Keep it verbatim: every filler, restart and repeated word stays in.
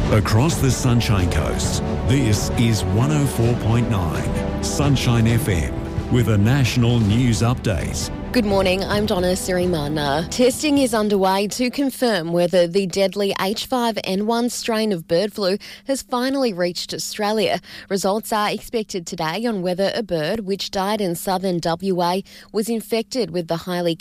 Across the Sunshine Coast, this is one oh four point nine Sunshine F M with a national news update. Good morning, I'm Donna Sirimana. Testing is underway to confirm whether the deadly H five N one strain of bird flu has finally reached Australia. Results are expected today on whether a bird which died in southern W A was infected with the highly